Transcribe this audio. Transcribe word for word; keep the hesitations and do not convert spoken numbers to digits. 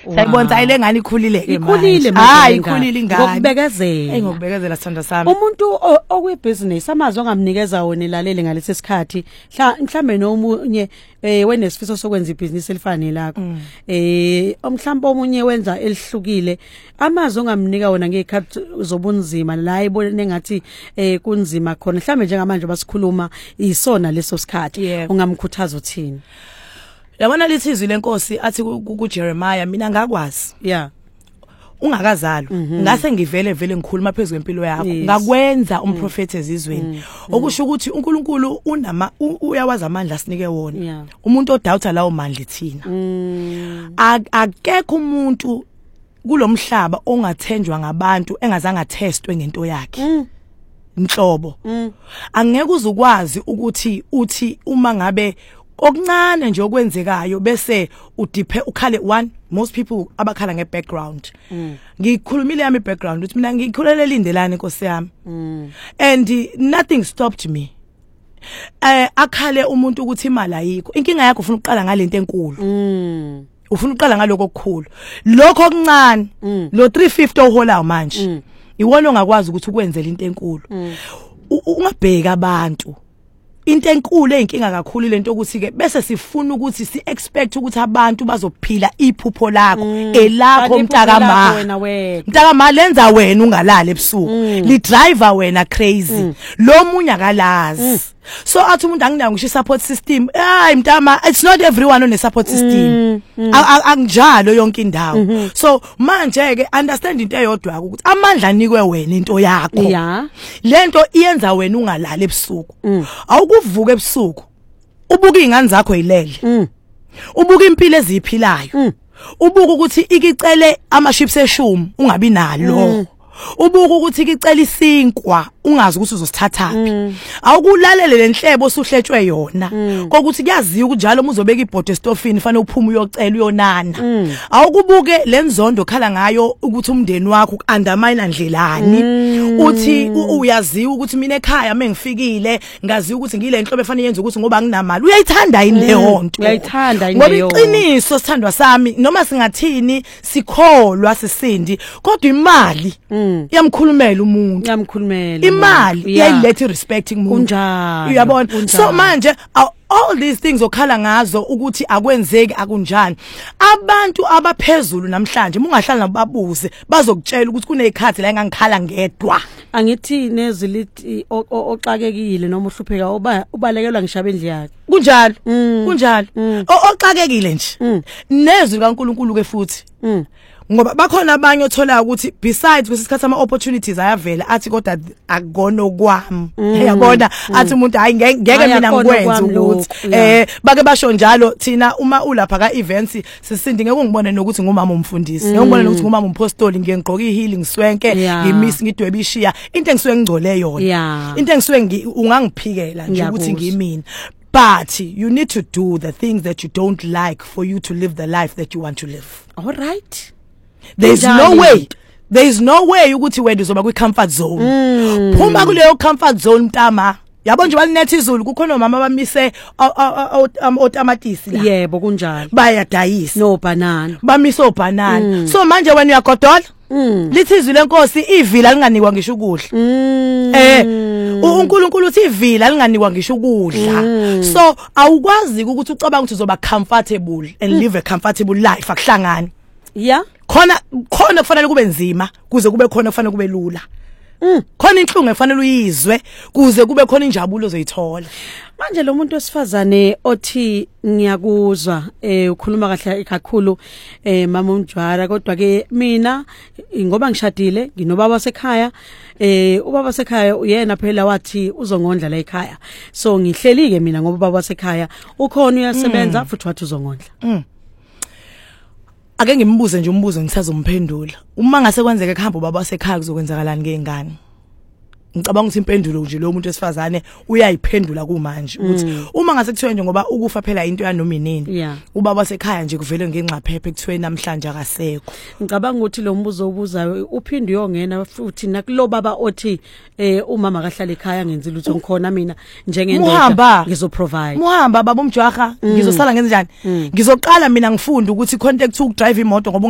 sayibona ayile ngani ikhulile ke ikhulile hayi ikhulile ingane ngokubekezela ngokubekezela sithanda sami umuntu okwibusiness amazwi ongamnikeza wona ilalele ngalesi sikhathi mhlambe nomunye eh wenesifiso sokwenza ibusiness elifanele lakho eh omhlawumbe omunye wenza elihlukile amazwi ongamnika wona ngekhathi zobunzima la ayibone ngathi eh kunzima khona mhlambe njengamanje basikhuluma isona leso sikhathi ungamkhuthaza uthini yabona lithizwe lenkosi athi ku Jeremiah mina ngakwazi yeah ungakazalwa ngase ngivele vele ngikhuluma phezulu kwempilo yakho ngakwenza umprofeti ezizweni okusho ukuthi uNkulunkulu unama uyawazi amandla asinike wona umuntu odoubt lawo mandla thina akekho umuntu kulomhlaba ongathenjwa ngabantu engazange testwe ngento yakhe inhlobo angeke uzukwazi ukuthi uthi uma ngabe okuncane nje okwenzekayo bese udiphe ukhale one most people abakhala nge background ngikhulumile yami background uthi mina ngikhulela lindelana inkosi yami and nothing stopped me eh akhale umuntu ukuthi imali ayikho inkinga yakho ufuna uqala ngalento enkulu ufuna uqala ngaloko okukhulu lokho okuncane lo three fifty ohola manje iwona ongakwazi ukuthi ukwenzela into enkulu ungabheka abantu into enkulu eyinkinga kakhulu lento ukuthi ke bese sifuna ukuthi si expect ukuthi abantu bazophila iphupho lakho elakho mntaka ma mntaka ma lenza wena ungalala ebusuku li driver wena crazy lo munye akalazi so athi umuntu anginayo ngisho support system hayi mntama it's not everyone on a support system angjalo yonke indawo so manje ke understand into eyodwa ukuthi amandla anikwe wena into yakho lento iyenza wena ungalala ebusuku awukuvuka ebusuku ubuka izingane zakho yilele ubuka impilo eziphilayo ubuka ukuthi ikicele amaships eshumi ungabi nalo ubuka ukuthi ikicela isinkwa ungazi ukuthi uzosithathaphi awukulalele lenhlebo osuhletshwe yona kokuthi kuyaziwa kunjalo umuzobeka ibhodo estofini fanele uphuma uyocela uyonana awukubuke lenzondo khala ngayo ukuthi umndeni wakho undermine ndlelani uthi uyaziwa ukuthi mina ekhaya mengifikile ngaziwa ukuthi ngile nhlobo efanele yenze ukuthi ngoba nginamali uyayithanda yini le honto uyayithanda yini leyo ngoba iqiniso sithandwa sami noma singathini sikholwa sisindi kodwa imali iyamkhulumela umuntu iyamkhulumela imali iyayilethe respecting umuntu kunjalo uyabona so manje all these things okhala ngazo ukuthi akwenzeki akunjani abantu abaphezulu namhlanje mungahlala nababuze bazokutshela ukuthi kunezikhathi la engangikhala ngedwa angithi nezilithi oxakekile noma uhlupheka ubalekelwa ngishabe endli yakhe kunjalo kunjalo oxakekile nje nezwi kaNkuluNkulu ke futhi ngoba bakhona abanye othola ukuthi besides kwesikhathi ama opportunities ayavela athi kodwa akukona okwami uyabona athi umuntu hayi ngeke mina ngikwenze ukuthi eh bake basho njalo thina uma ulapha ka events sisindi ngeke ungibone nokuthi ngumama umfundisi ngeke ungibone nokuthi ngumama umpostoli ngeke ngigqoka ihealing swenke ngimisi ngidweba ishiya into engisuke ngigcole yona into engisuke ungangiphikela nje ukuthi ngiyimina. But you need to do the things that you don't like for you to live the life that you want to live. All right. There's no way. There is no way ukuthi wena uzoba kwi comfort zone. Phuma kuleyo comfort zone mntama. Yabo nje balinethi izulu kukhona mama bamise otamatisi la. Yebo kunjalo. Bayadayisa. No banana. Bamise obanana. So manje wena uyagodola? Lithi izwi lenkosi ivila linganikwa ngisho ukudla. Eh uNkulunkulu uthi ivila linganikwa ngisho ukudla. So awukwazi ukuthi ucabanga ukuthi uzoba comfortable and live a comfortable life akuhlangani. Yeah. Khona khona kufanele kube nzima kuze kube khona kufanele kube lula. Mm. Khona inhlungu efanele uyizwe kuze kube khona injabulo ozoyithola. Manje lo muntu wesifazane othi ngiyakuzwa eh ukhuluma kahle kakhulu eh mama uNjwara kodwa ke mina ngoba ngishadile nginobaba wasekhaya eh ubaba wasekhaya uyena phela wathi uzongondla la ekhaya. So ngihleli ke mina ngoba ubaba wasekhaya ukhona uyasebenza mm. futhi wathi uzongondla. Mm. Ake ngimbuze nje umbuzo ngisazomphendula. Uma ngase kwenzeke khamba ubaba wasekhaya kuzokwenzakalani ngengane? Ngicabanga ukuthi impendulo nje lo muntu wesifazane uyayiphendula kumanje ukuthi uma ngase kuthiwe nje ngoba ukufa phela into yanominini ubaba wasekhaya nje kuvele ngengcaphephe ekuthiwe namhlanje akasekho. Ngicabanga ukuthi lo mbuzo obuzayo uphinde uyongena futhi nakulo baba othi eh umama kahlala ekhaya ngenzi lutho ngikhona mina njengendoda ngizoprovide. Muhamba baba uMjwaha ngizosala ngenze njani? Ngizoqala mina ngifunda ukuthi contact ukudrive imoto ngoba